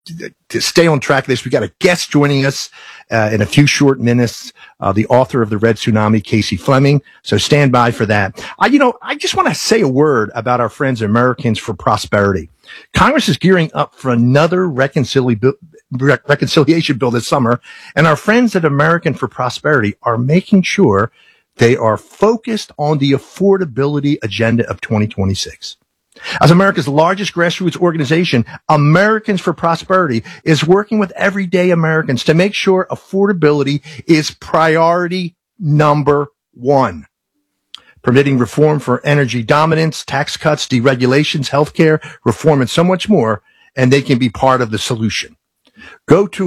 to stay on track of this, we got a guest joining us in a few short minutes, the author of The Red Tsunami, Casey Fleming. So stand by for that. I just want to say a word about our friends Americans for Prosperity. Congress is gearing up for another reconciliation bill this summer, and our friends at American for Prosperity are making sure they are focused on the affordability agenda of 2026. As America's largest grassroots organization, Americans for Prosperity is working with everyday Americans to make sure affordability is priority number one. Permitting reform for energy dominance, tax cuts, deregulations, healthcare reform, and so much more, and they can be part of the solution. Go to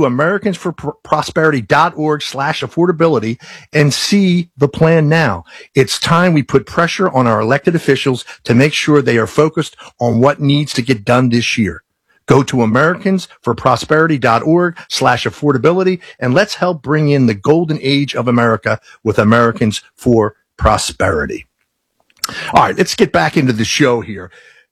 americansforprosperity.org/affordability and see the plan now. It's time we put pressure on our elected officials to make sure they are focused on what needs to get done this year. Go to americansforprosperity.org/affordability and let's help bring in the golden age of America with Americans for Prosperity. All right, let's get back into the show here.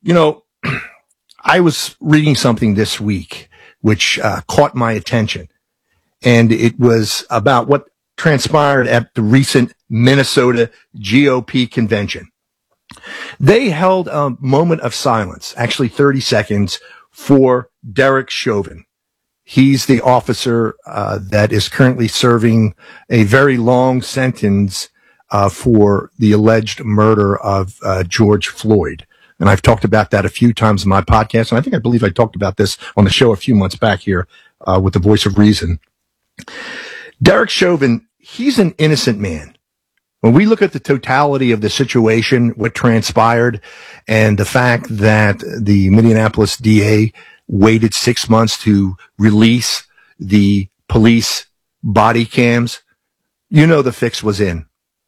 I was reading something this week which caught my attention. And it was about what transpired at the recent Minnesota GOP convention. They held a moment of silence, actually 30 seconds, for Derek Chauvin. He's the officer that is currently serving a very long sentence for the alleged murder of George Floyd. And I've talked about that a few times in my podcast. And I believe I talked about this on the show a few months back here with the Voice of Reason. Derek Chauvin, he's an innocent man. When we look at the totality of the situation, what transpired, and the fact that the Minneapolis DA waited 6 months to release the police body cams, the fix was in.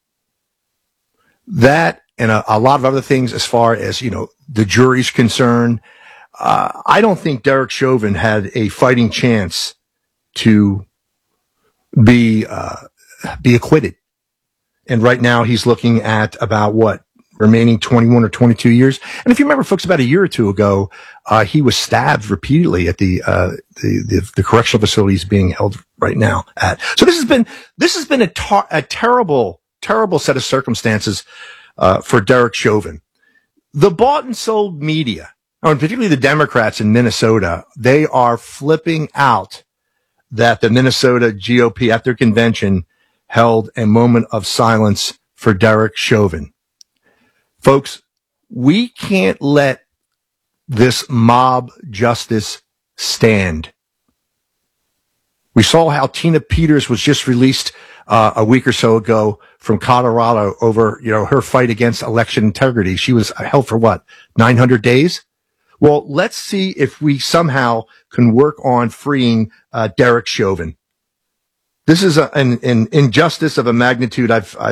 That and a lot of other things as far as, the jury's concerned. I don't think Derek Chauvin had a fighting chance to be acquitted. And right now he's looking at about remaining 21 or 22 years. And if you remember, folks, about a year or two ago, he was stabbed repeatedly at the correctional facility he's being held right now at. So this has been a terrible set of circumstances for Derek Chauvin. The bought and sold media, and particularly the Democrats in Minnesota, they are flipping out that the Minnesota GOP at their convention held a moment of silence for Derek Chauvin. Folks, we can't let this mob justice stand. We saw how Tina Peters was just released a week or so ago from Colorado over, her fight against election integrity. She was held for 900 days? Well, let's see if we somehow can work on freeing Derek Chauvin. This is an injustice of a magnitude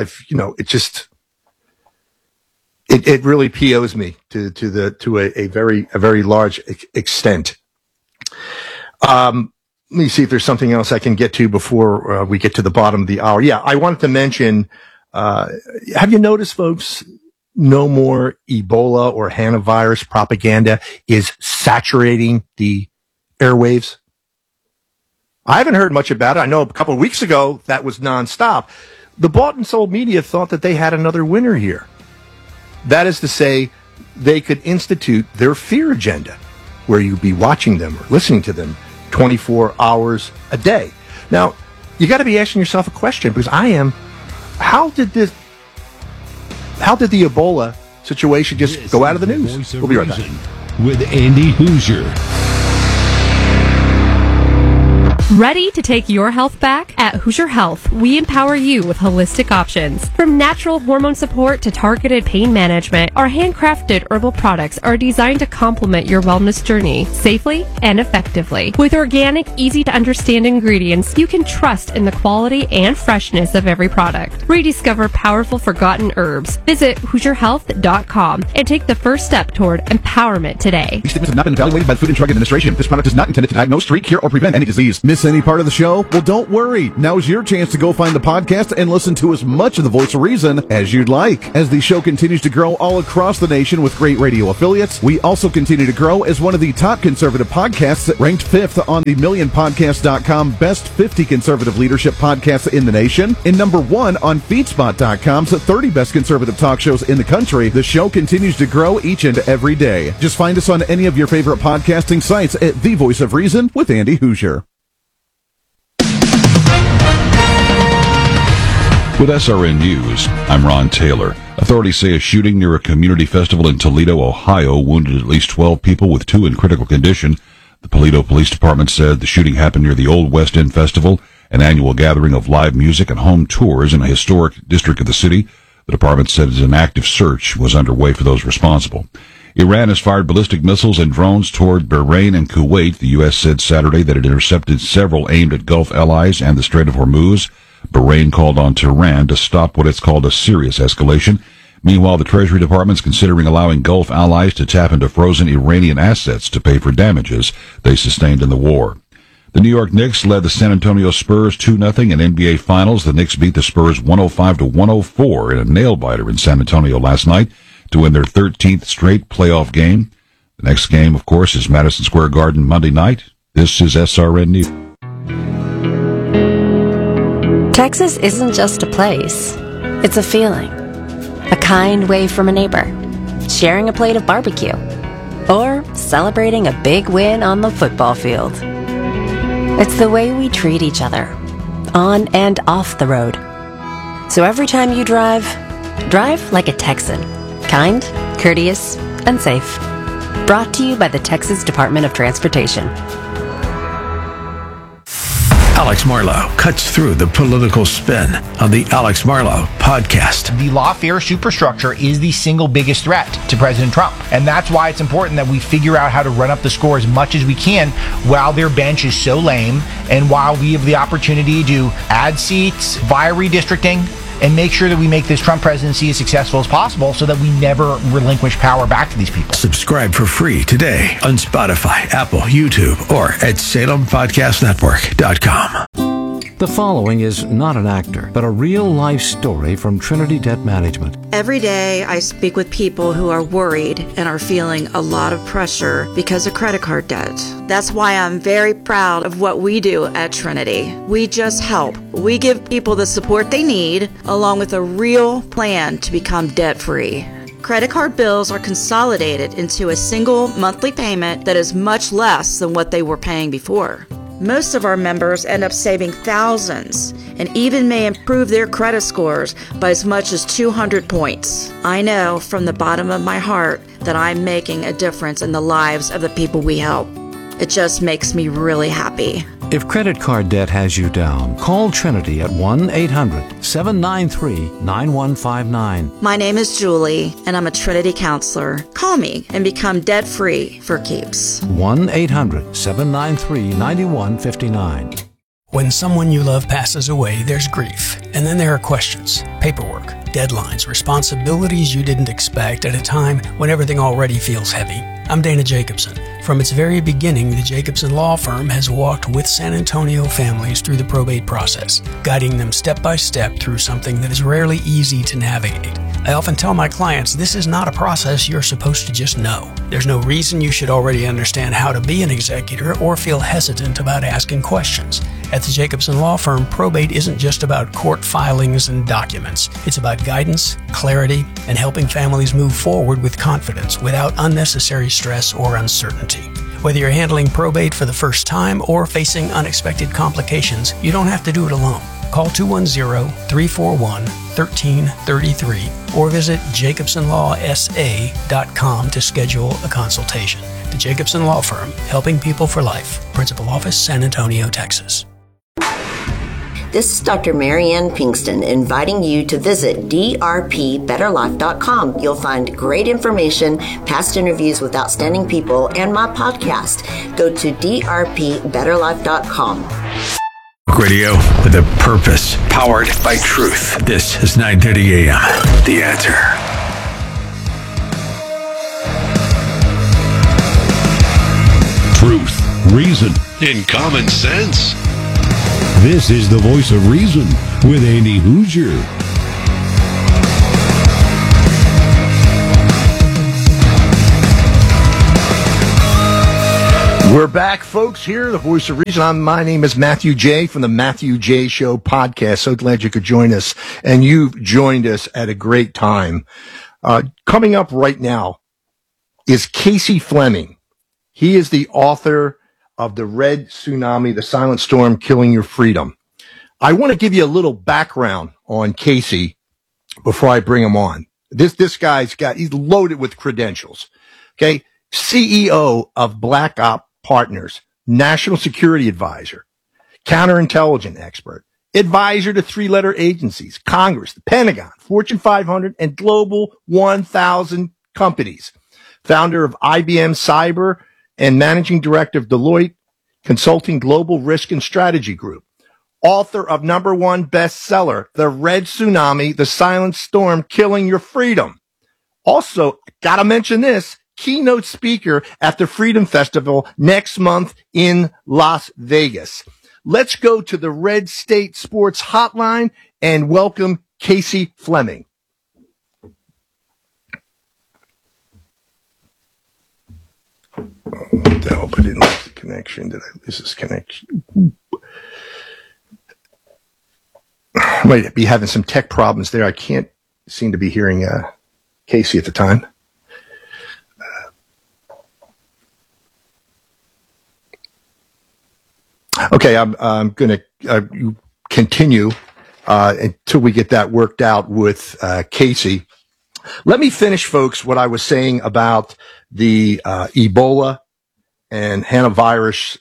it really POs me to a very large extent. Let me see if there's something else I can get to before we get to the bottom of the hour. Yeah, I wanted to mention, have you noticed, folks, no more Ebola or hantavirus propaganda is saturating the airwaves? I haven't heard much about it. I know a couple of weeks ago that was nonstop. The bought and sold media thought that they had another winner here. That is to say, they could institute their fear agenda, where you'd be watching them or listening to them 24 hours a day. Now, you got to be asking yourself a question, because I am. How did the Ebola situation just go out of the news? We'll be right back. With Andy Hoosier. Ready to take your health back? At Hoosier Health, we empower you with holistic options. From natural hormone support to targeted pain management, our handcrafted herbal products are designed to complement your wellness journey safely and effectively. With organic, easy-to-understand ingredients, you can trust in the quality and freshness of every product. Rediscover powerful forgotten herbs. Visit HoosierHealth.com and take the first step toward empowerment today. These statements have not been evaluated by the Food and Drug Administration. This product is not intended to diagnose, treat, cure, or prevent any disease. miss any part of the show? Well, don't worry. Now is your chance to go find the podcast and listen to as much of the Voice of Reason as you'd like. As the show continues to grow all across the nation with great radio affiliates, we also continue to grow as one of the top conservative podcasts, ranked 5th on the MillionPodcast.com Best 50 Conservative Leadership Podcasts in the nation, and number 1 on FeedSpot.com's 30 Best Conservative Talk Shows in the country. The show continues to grow each and every day. Just find us on any of your favorite podcasting sites at The Voice of Reason with Andy Hoosier. With SRN News, I'm Ron Taylor. Authorities say a shooting near a community festival in Toledo, Ohio, wounded at least 12 people, with 2 in critical condition. The Toledo Police Department said the shooting happened near the Old West End Festival, an annual gathering of live music and home tours in a historic district of the city. The department said an active search was underway for those responsible. Iran has fired ballistic missiles and drones toward Bahrain and Kuwait. The U.S. said Saturday that it intercepted several aimed at Gulf allies and the Strait of Hormuz. Bahrain called on Tehran to stop what it's called a serious escalation. Meanwhile, the Treasury Department is considering allowing Gulf allies to tap into frozen Iranian assets to pay for damages they sustained in the war. The New York Knicks led the San Antonio Spurs 2-0 in NBA Finals. The Knicks beat the Spurs 105-104 in a nail-biter in San Antonio last night to win their 13th straight playoff game. The next game, of course, is Madison Square Garden Monday night. This is SRN News. Texas isn't just a place. It's a feeling. A kind wave from a neighbor. Sharing a plate of barbecue. Or celebrating a big win on the football field. It's the way we treat each other, on and off the road. So every time you drive like a Texan. Kind, courteous, and safe. Brought to you by the Texas Department of Transportation. Alex Marlow cuts through the political spin on the Alex Marlow podcast. The lawfare superstructure is the single biggest threat to President Trump. And that's why it's important that we figure out how to run up the score as much as we can while their bench is so lame and while we have the opportunity to add seats via redistricting and make sure that we make this Trump presidency as successful as possible so that we never relinquish power back to these people. Subscribe for free today on Spotify, Apple, YouTube, or at SalemPodcastNetwork.com. The following is not an actor, but a real-life story from Trinity Debt Management. Every day I speak with people who are worried and are feeling a lot of pressure because of credit card debt. That's why I'm very proud of what we do at Trinity. We just help. We give people the support they need, along with a real plan to become debt-free. Credit card bills are consolidated into a single monthly payment that is much less than what they were paying before. Most of our members end up saving thousands and even may improve their credit scores by as much as 200 points. I know from the bottom of my heart that I'm making a difference in the lives of the people we help. It just makes me really happy. If credit card debt has you down, call Trinity at 1-800-793-9159. My name is Julie, and I'm a Trinity counselor. Call me and become debt-free for keeps. 1-800-793-9159. When someone you love passes away, there's grief. And then there are questions, paperwork, deadlines, responsibilities you didn't expect at a time when everything already feels heavy. I'm Dana Jacobson. From its very beginning, the Jacobson Law Firm has walked with San Antonio families through the probate process, guiding them step by step through something that is rarely easy to navigate. I often tell my clients this is not a process you're supposed to just know. There's no reason you should already understand how to be an executor or feel hesitant about asking questions. At the Jacobson Law Firm, probate isn't just about court filings and documents. It's about guidance, clarity, and helping families move forward with confidence without unnecessary stress or uncertainty. Whether you're handling probate for the first time or facing unexpected complications, you don't have to do it alone. Call 210-341-1333 or visit jacobsonlawsa.com to schedule a consultation. The Jacobson Law Firm, helping people for life. Principal Office, San Antonio, Texas. This is Dr. Marianne Pinkston inviting you to visit drpbetterlife.com. You'll find great information, past interviews with outstanding people, and my podcast. Go to drpbetterlife.com. Radio with a purpose, powered by truth. This is 9:30 a.m. The Answer. Truth, reason, and common sense. This is the Voice of Reason with Andy Hoosier. We're back, folks, here, the Voice of Reason. My name is Matthew J. from the Matthew J. Show podcast. So glad you could join us, and you've joined us at a great time. Coming up right now is Casey Fleming. He is the author of The Red Tsunami, The Silent Storm Killing Your Freedom. I want to give you a little background on Casey before I bring him on. This guy's he's loaded with credentials. Okay. CEO of Black Op Partners, national security advisor, counterintelligence expert, advisor to 3-letter agencies, Congress, the Pentagon, Fortune 500, and Global 1,000 companies, founder of IBM Cyber and managing director of Deloitte Consulting Global Risk and Strategy Group, author of #1 bestseller, The Red Tsunami, The Silent Storm Killing Your Freedom. Also, gotta mention this, keynote speaker at the Freedom Festival next month in Las Vegas. Let's go to the Red State Sports Hotline and welcome Casey Fleming. What the hell? I didn't lose the connection. Did I lose this connection? Might be having some tech problems there. I can't seem to be hearing Casey at the time. Okay, I'm going to continue until we get that worked out with Casey. Let me finish, folks, what I was saying about the Ebola and hantavirus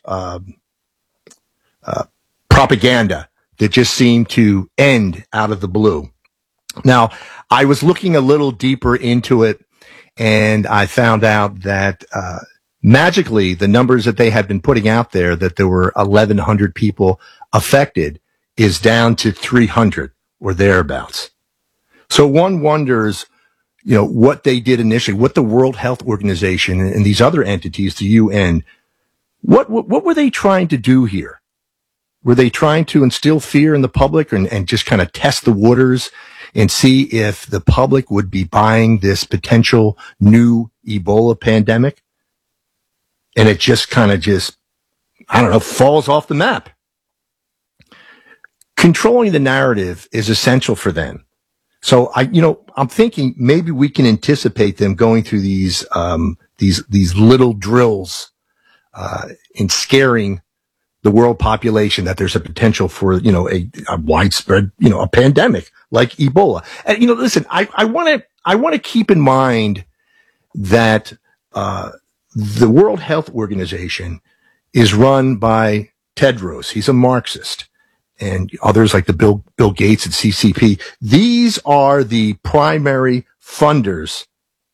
propaganda that just seemed to end out of the blue. Now, I was looking a little deeper into it, and I found out that magically the numbers that they had been putting out there, that there were 1,100 people affected, is down to 300 or thereabouts. So one wonders, what they did initially, what the World Health Organization and these other entities, the UN, what were they trying to do here? Were they trying to instill fear in the public and just kind of test the waters and see if the public would be buying this potential new Ebola pandemic? And it just kind of falls off the map. Controlling the narrative is essential for them. So I'm thinking maybe we can anticipate them going through these little drills, in scaring the world population that there's a potential for, a widespread, a pandemic like Ebola. And, listen, I want to keep in mind that, the World Health Organization is run by Tedros. He's a Marxist, and others like the Bill Gates at CCP. These are the primary funders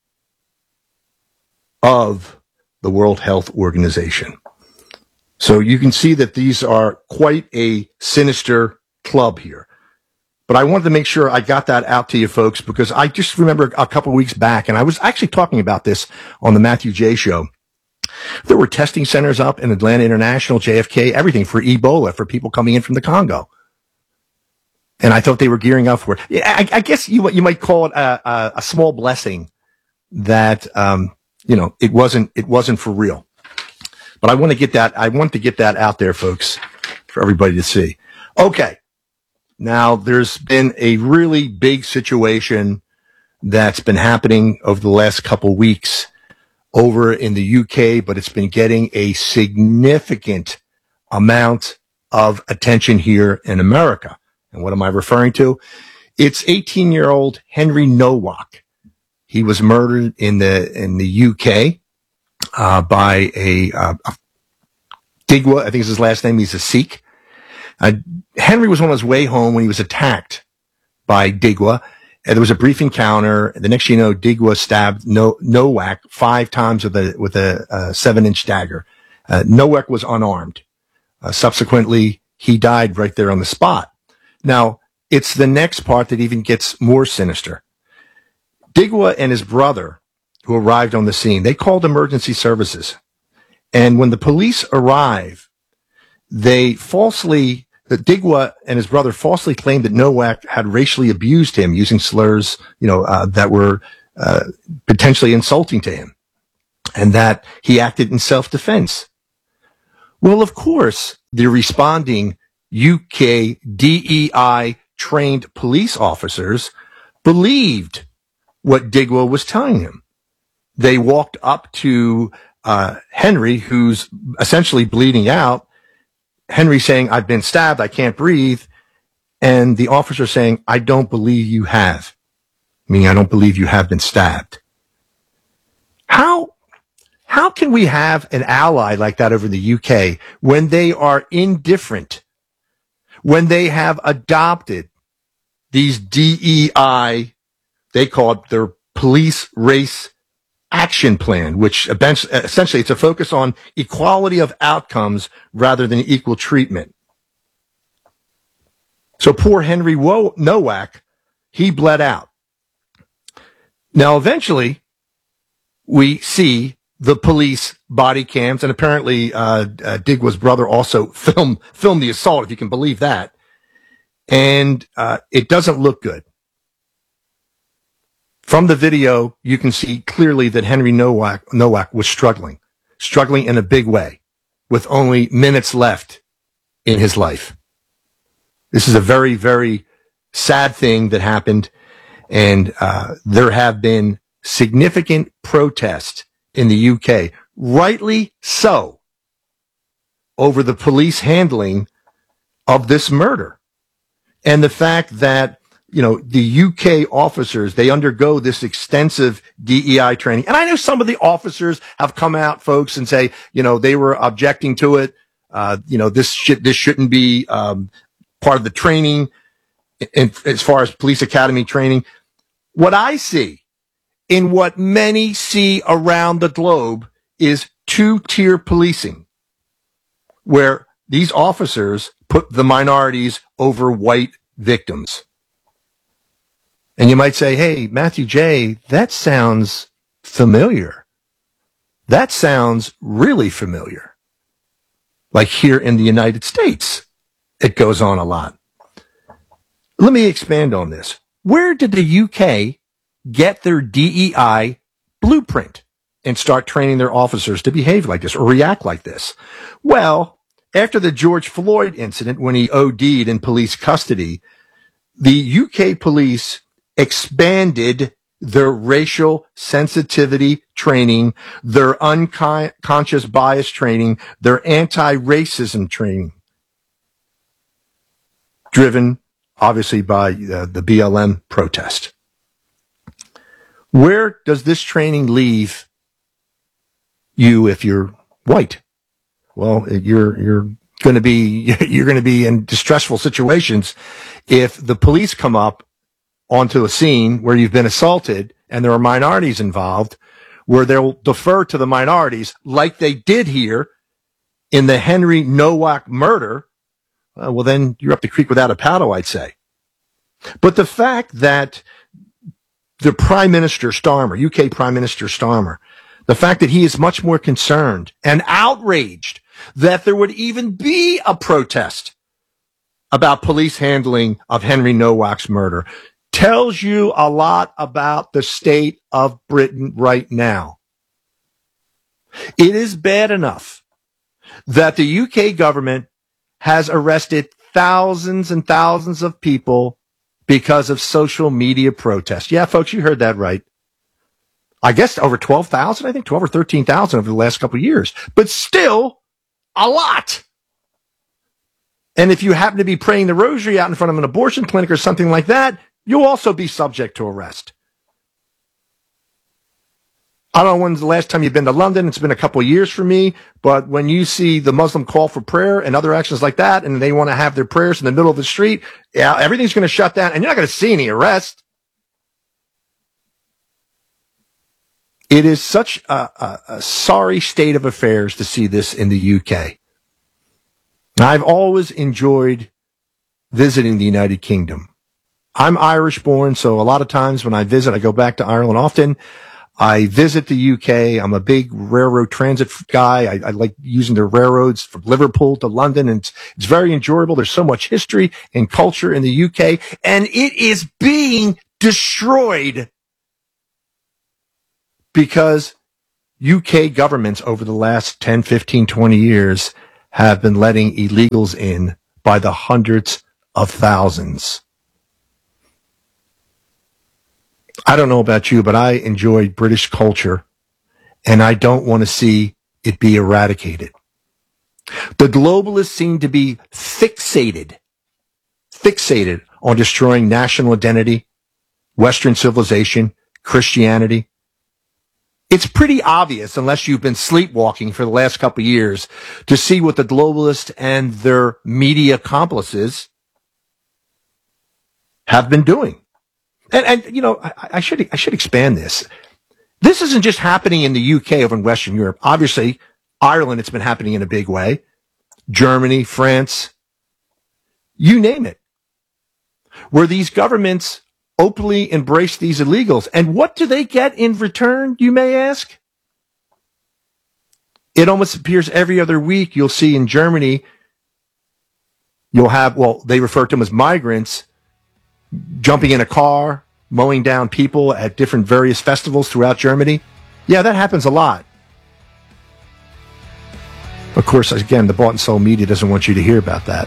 of the World Health Organization. So you can see that these are quite a sinister club here. But I wanted to make sure I got that out to you folks, because I just remember a couple of weeks back, and I was actually talking about this on the Matthew J. Show. There were testing centers up in Atlanta International, JFK, everything for Ebola, for people coming in from the Congo. And I thought they were gearing up for it. Yeah, I guess you might call it a small blessing that, it wasn't for real. But I want to get that out there, folks, for everybody to see. Okay. Now, there's been a really big situation that's been happening over the last couple weeks over in the UK, but it's been getting a significant amount of attention here in America. And what am I referring to? It's 18-year-old Henry Nowak. He was murdered in the UK by a Digwa, I think is his last name. He's a Sikh. Henry was on his way home when he was attacked by Digwa. And there was a brief encounter. The next thing you know, Digwa stabbed Nowak 5 times with a 7-inch dagger. Nowak was unarmed. Subsequently, he died right there on the spot. Now, it's the next part that even gets more sinister. Digwa and his brother, who arrived on the scene, they called emergency services. And when the police arrive, they falsely that Digwa and his brother falsely claimed that Nowak had racially abused him using slurs, that were potentially insulting to him, and that he acted in self-defense. Well, of course, the responding UK DEI trained police officers believed what Digwa was telling him. They walked up to Henry, who's essentially bleeding out. Henry saying, "I've been stabbed, I can't breathe." And the officer saying, "I don't believe you have." Meaning, I don't believe you have been stabbed. How can we have an ally like that over the UK when they are indifferent, when they have adopted these DEI, they call it their police race action plan, which essentially it's a focus on equality of outcomes rather than equal treatment. So poor Henry Nowak, he bled out. Now, eventually, we see the police body cams, and apparently Digwa's brother also filmed the assault, if you can believe that. And it doesn't look good. From the video, you can see clearly that Henry Nowak was struggling in a big way, with only minutes left in his life. This is a very, very sad thing that happened, and there have been significant protests in the UK, rightly so, over the police handling of this murder. And the fact that the UK officers, they undergo this extensive DEI training. And I know some of the officers have come out, folks, and say, they were objecting to it. This shouldn't be part of the training as far as police academy training. What I see in what many see around the globe is two-tier policing, where these officers put the minorities over white victims. And you might say, "Hey, Matthew J., that sounds familiar. That sounds really familiar." Like here in the United States, it goes on a lot. Let me expand on this. Where did the UK get their DEI blueprint and start training their officers to behave like this or react like this? Well, after the George Floyd incident, when he OD'd in police custody, the UK police expanded their racial sensitivity training, their unconscious bias training, their anti-racism training, driven obviously by the BLM protest. Where does this training leave you if you're white? Well, you're going to be in distressful situations if the police come up onto a scene where you've been assaulted and there are minorities involved, where they'll defer to the minorities like they did here in the Henry Nowak murder. Well, then you're up the creek without a paddle, I'd say. But the fact that the Prime Minister Starmer, UK Prime Minister Starmer, the fact that he is much more concerned and outraged that there would even be a protest about police handling of Henry Nowak's murder tells you a lot about the state of Britain right now. It is bad enough that the UK government has arrested thousands and thousands of people because of social media protests. Yeah, folks, you heard that right. I guess over 12,000, I think 12 or 13,000 over the last couple of years, but still a lot. And if you happen to be praying the rosary out in front of an abortion clinic or something like that, you'll also be subject to arrest. I don't know when's the last time you've been to London. It's been a couple of years for me. But when you see the Muslim call for prayer and other actions like that, and they want to have their prayers in the middle of the street, yeah, everything's going to shut down, and you're not going to see any arrest. It is such a sorry state of affairs to see this in the UK. I've always enjoyed visiting the United Kingdom. I'm Irish born, so a lot of times when I visit, I go back to Ireland often. I visit the UK. I'm a big railroad transit guy. I like using the railroads from Liverpool to London, and it's very enjoyable. There's so much history and culture in the UK, and it is being destroyed because UK governments over the last 10, 15, 20 years have been letting illegals in by the hundreds of thousands. I don't know about you, but I enjoy British culture, and I don't want to see it be eradicated. The globalists seem to be fixated on destroying national identity, Western civilization, Christianity. It's pretty obvious, unless you've been sleepwalking for the last couple of years, to see what the globalists and their media accomplices have been doing. And you know, I should expand this. This isn't just happening in the UK over in Western Europe. Obviously, Ireland, it's been happening in a big way. Germany, France, you name it, where these governments openly embrace these illegals. And what do they get in return, you may ask? It almost appears every other week you'll see in Germany, you'll have, well, they refer to them as migrants, jumping in a car, mowing down people at different various festivals throughout Germany. Yeah, that happens a lot. Of course, again, the bought and sold media doesn't want you to hear about that.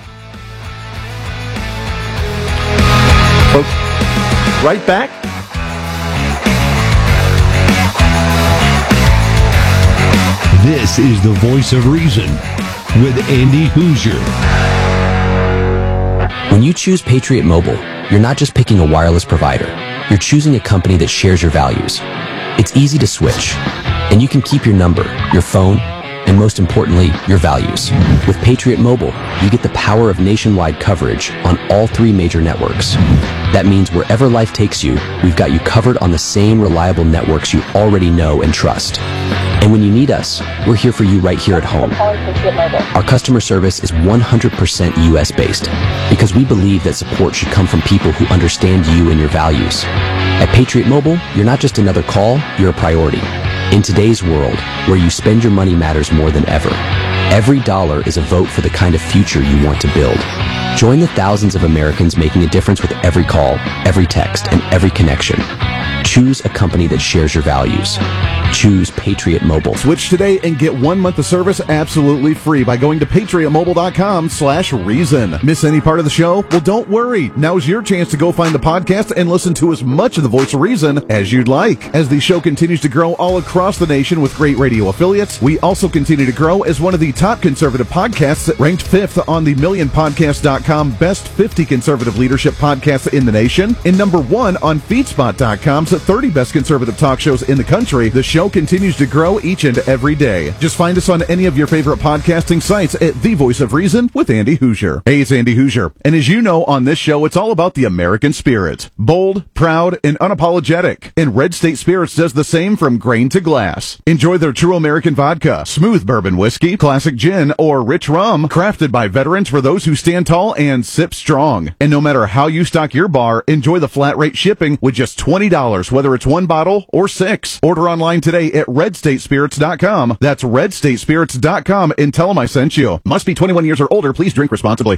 Folks, right back. This is the Voice of Reason with Andy Hoosier. When you choose Patriot Mobile, you're not just picking a wireless provider. You're choosing a company that shares your values. It's easy to switch, and you can keep your number, your phone, and most importantly, your values. With Patriot Mobile, you get the power of nationwide coverage on all 3 major networks. That means wherever life takes you, we've got you covered on the same reliable networks you already know and trust. And when you need us, we're here for you right here at home. Our customer service is 100% US-based because we believe that support should come from people who understand you and your values. At Patriot Mobile, you're not just another call, you're a priority. In today's world, where you spend your money matters more than ever, every dollar is a vote for the kind of future you want to build. Join the thousands of Americans making a difference with every call, every text, and every connection. Choose a company that shares your values. Choose Patriot Mobile. Switch today and get 1 month of service absolutely free by going to patriotmobile.com/reason. Miss any part of the show? Well, don't worry. Now's your chance to go find the podcast and listen to as much of the Voice of Reason as you'd like. As the show continues to grow all across the nation with great radio affiliates, we also continue to grow as one of the top conservative podcasts, ranked 5th on the MillionPodcast.com Best 50 Conservative Leadership Podcasts in the nation, and number 1 on FeedSpot.com's 30 Best Conservative Talk Shows in the country. The show continues to grow each and every day. Just find us on any of your favorite podcasting sites at The Voice of Reason with Andy Hoosier. Hey, it's Andy Hoosier. And as you know, on this show, it's all about the American spirit. Bold, proud, and unapologetic. And Red State Spirits does the same from grain to glass. Enjoy their true American vodka, smooth bourbon whiskey, classic gin, or rich rum, crafted by veterans for those who stand tall and sip strong. And no matter how you stock your bar, enjoy the flat rate shipping with just $20, whether it's 1 bottle or 6. Order online today at redstatespirits.com. That's redstatespirits.com and tell them I sent you. Must be 21 years or older. Please drink responsibly.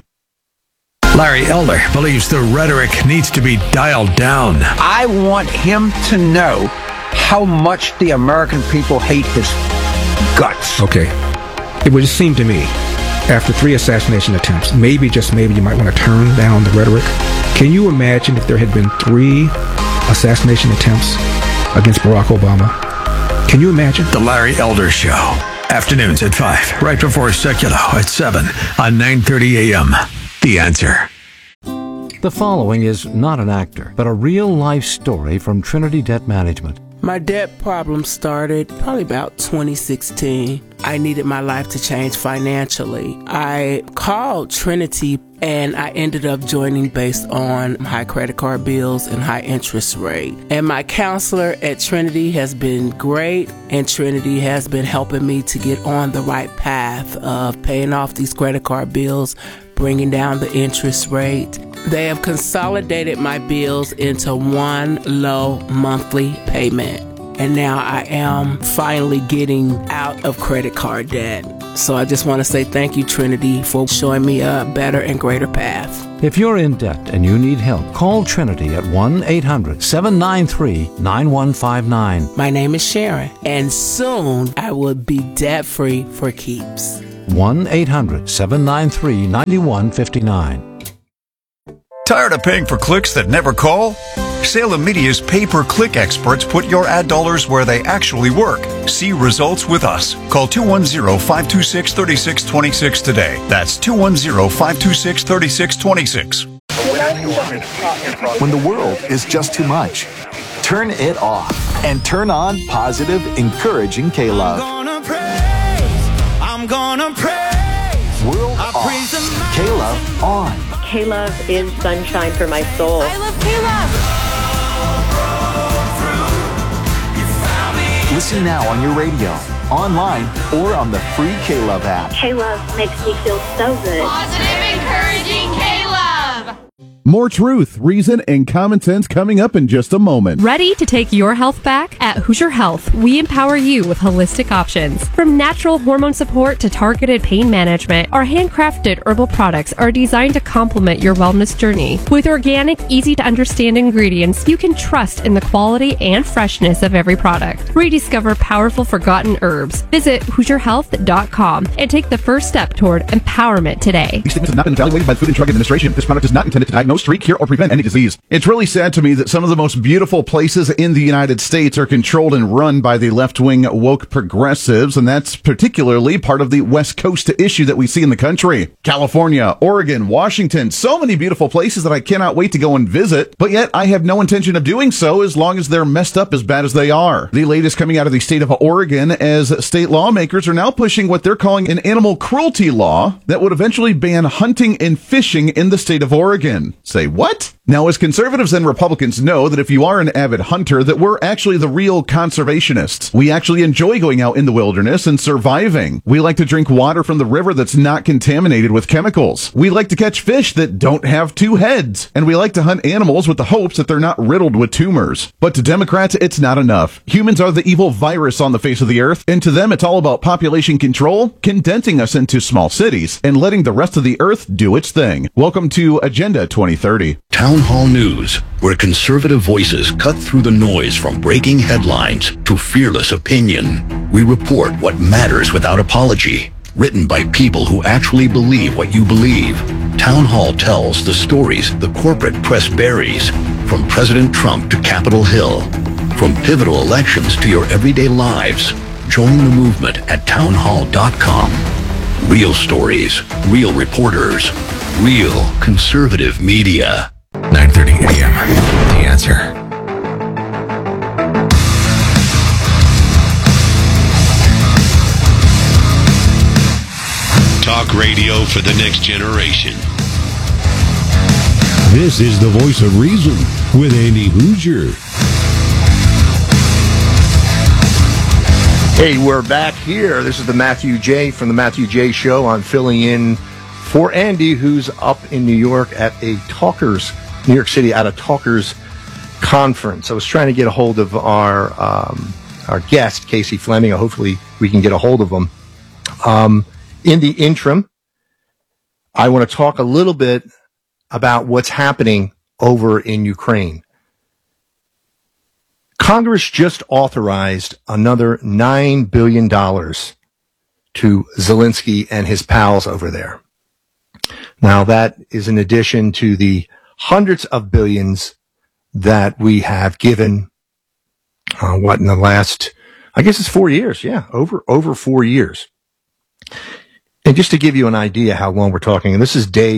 Larry Elder believes the rhetoric needs to be dialed down. I want him to know how much the American people hate his guts. Okay. It would just seem to me, after 3 assassination attempts, maybe, just maybe, you might want to turn down the rhetoric. Can you imagine if there had been 3 assassination attempts against Barack Obama? Can you imagine? The Larry Elder Show. Afternoons at 5, right before Secular at 7 on 9:30 a.m. The Answer. The following is not an actor, but a real-life story from Trinity Debt Management. My debt problem started probably about 2016. I needed my life to change financially. I called Trinity and I ended up joining based on high credit card bills and high interest rate. And my counselor at Trinity has been great, and Trinity has been helping me to get on the right path of paying off these credit card bills, bringing down the interest rate. They have consolidated my bills into one low monthly payment. and now I am finally getting out of credit card debt. So I just want to say thank you, Trinity, for showing me a better and greater path. If you're in debt and you need help, call Trinity at 1-800-793-9159. My name is Sharon, and soon I will be debt-free for keeps. 1-800-793-9159. Tired of paying for clicks that never call? Salem Media's pay-per-click experts put your ad dollars where they actually work. See results with us. Call 210-526-3626 today. That's 210-526-3626. When the world is just too much, turn it off and turn on positive, encouraging K-Love. I'm gonna praise. World off. K-Love on. K-Love is sunshine for my soul. I love K-Love. Listen now on your radio, online, or on the free K-Love app. K-Love makes me feel so good. Positive, encouraging K-Love. More truth, reason, and common sense coming up in just a moment. Ready to take your health back? At Hoosier Health, we empower you with holistic options. From natural hormone support to targeted pain management, our handcrafted herbal products are designed to complement your wellness journey. With organic, easy-to-understand ingredients, you can trust in the quality and freshness of every product. Rediscover powerful forgotten herbs. Visit HoosierHealth.com and take the first step toward empowerment today. These statements have not been evaluated by the Food and Drug Administration. This product is not intended to diagnose, treat, cure, or prevent any disease. It's really sad to me that some of the most beautiful places in the United States are controlled and run by the left-wing woke progressives, and that's particularly part of the West Coast issue that we see in the country. California, Oregon, Washington, so many beautiful places that I cannot wait to go and visit, but yet I have no intention of doing so as long as they're messed up as bad as they are. The latest coming out of the state of Oregon, as state lawmakers are now pushing what they're calling an animal cruelty law that would eventually ban hunting and fishing in the state of Oregon. Say what? Now, as conservatives and Republicans know that if you are an avid hunter, that we're actually the real conservationists. We actually enjoy going out in the wilderness and surviving. We like to drink water from the river that's not contaminated with chemicals. We like to catch fish that don't have two heads. And we like to hunt animals with the hopes that they're not riddled with tumors. But to Democrats, it's not enough. Humans are the evil virus on the face of the earth, and to them it's all about population control, condensing us into small cities, and letting the rest of the earth do its thing. Welcome to Agenda 2030. Town Hall News, where conservative voices cut through the noise from breaking headlines to fearless opinion. We report what matters without apology. Written by people who actually believe what you believe. Town Hall tells the stories the corporate press buries, from President Trump to Capitol Hill. From pivotal elections to your everyday lives. Join the movement at townhall.com. Real stories, real reporters, real conservative media. 9:30 a.m. The Answer. Talk radio for the next generation. This is the Voice of Reason with Andy Hoosier. Hey, we're back here. This is the Matthew J. from the Matthew J. Show. I'm filling in for Andy, who's up in New York at a Talkers, New York City, at a Talkers conference. I was trying to get a hold of our guest, Casey Fleming. Hopefully we can get a hold of him. In the interim, I want to talk a little bit about what's happening over in Ukraine. Congress just authorized another $9 billion to Zelensky and his pals over there. Now, that is in addition to the hundreds of billions that we have given, in the last, I guess it's 4 years. Yeah, over 4 years. And just to give you an idea how long we're talking, and this is day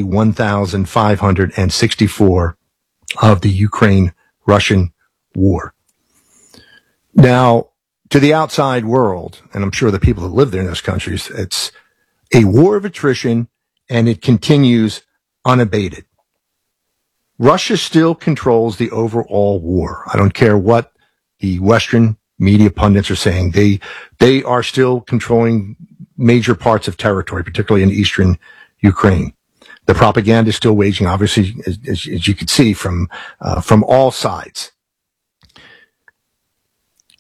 1,564 of the Ukraine-Russian war. Now, to the outside world, and I'm sure the people that live there in those countries, it's a war of attrition, and it continues unabated. Russia still controls the overall war. I don't care what the Western media pundits are saying. They are still controlling major parts of territory, particularly in eastern Ukraine. The propaganda is still waging, obviously, as you can see, from all sides.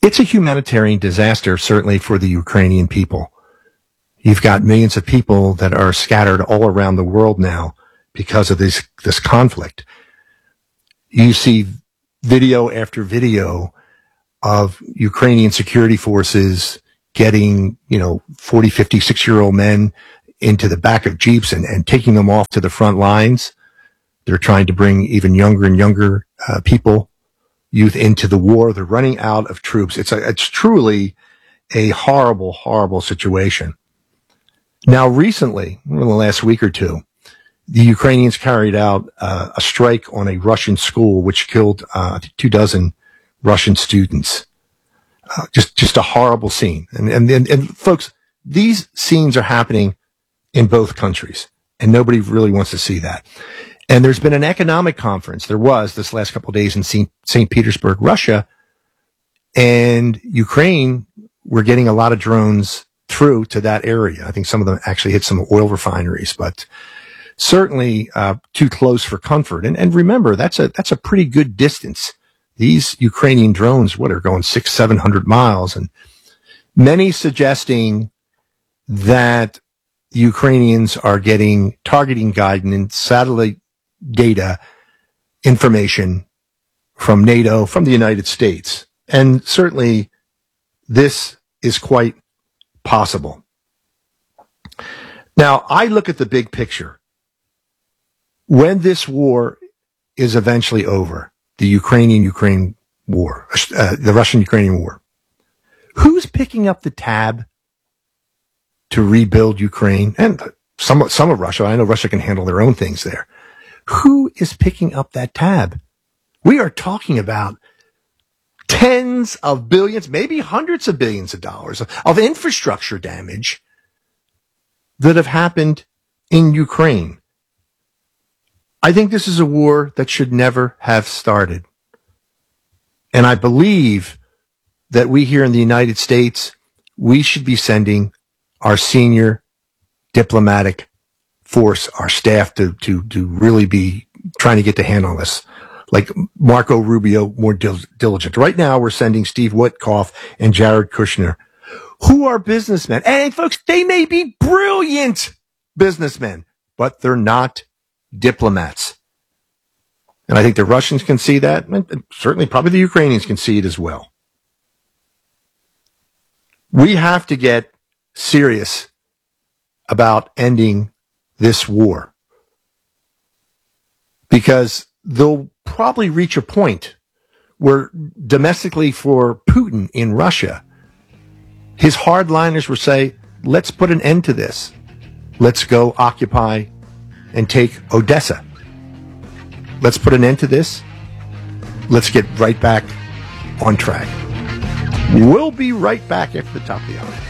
It's a humanitarian disaster, certainly for the Ukrainian people. You've got millions of people that are scattered all around the world now because of this conflict. You see video after video of Ukrainian security forces getting, 40, 50, 6-year-old men into the back of Jeeps and taking them off to the front lines. They're trying to bring even younger and younger youth into the war. They're running out of troops. It's truly a horrible, horrible situation. Now, recently, in the last week or two, the Ukrainians carried out a strike on a Russian school, which killed 24 Russian students. Just a horrible scene. And folks, these scenes are happening in both countries, and nobody really wants to see that. And there's been an economic conference. There was this last couple of days in St. Petersburg, Russia, and Ukraine were getting a lot of drones through to that area. I think some of them actually hit some oil refineries, but certainly too close for comfort. And remember, that's a pretty good distance. These Ukrainian drones, are going 600-700 miles, and many suggesting that the Ukrainians are getting targeting guidance, satellite data, information from NATO, from the United States. And certainly this is quite possible. Now, I look at the big picture. When this war is eventually over, the Ukraine war, the Russian-Ukrainian war, who's picking up the tab to rebuild Ukraine? And some of Russia. I know Russia can handle their own things there. Who is picking up that tab? We are talking about tens of billions, maybe hundreds of billions of dollars of infrastructure damage that have happened in Ukraine. I think this is a war that should never have started. And I believe that we here in the United States, we should be sending our senior diplomatic force, our staff, to really be trying to get the hand on this. Like Marco Rubio, more diligent. Right now, we're sending Steve Witkoff and Jared Kushner, who are businessmen. And folks, they may be brilliant businessmen, but they're not diplomats. And I think the Russians can see that, and certainly probably the Ukrainians can see it as well. We have to get serious about ending this war, because they'll probably reach a point where domestically for Putin in Russia, his hardliners will say, let's put an end to this. Let's go occupy and take Odessa. Let's put an end to this. Let's get right back on track. We'll be right back after the top of the hour.